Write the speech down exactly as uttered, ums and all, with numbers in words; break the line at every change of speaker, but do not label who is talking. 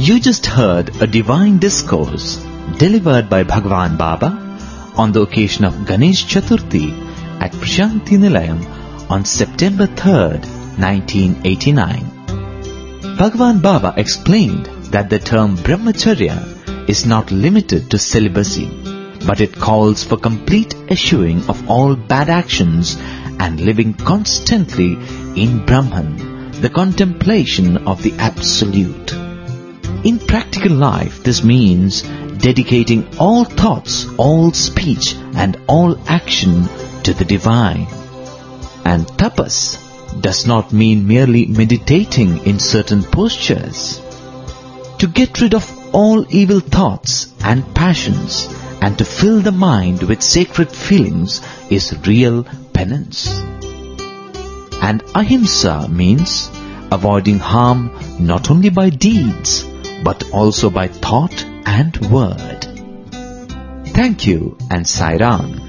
You just heard a divine discourse delivered by Bhagwan Baba on the occasion of Ganesh Chaturthi at Prashanti Nilayam on September third, nineteen eighty-nine. Bhagwan Baba explained that the term Brahmacharya is not limited to celibacy, but it calls for complete eschewing of all bad actions and living constantly in Brahman, the contemplation of the Absolute. In practical life, this means dedicating all thoughts, all speech and all action to the Divine. And tapas does not mean merely meditating in certain postures. To get rid of all evil thoughts and passions and to fill the mind with sacred feelings is real penance. And ahimsa means avoiding harm not only by deeds but also by thought and word. Thank you and Sai Ram.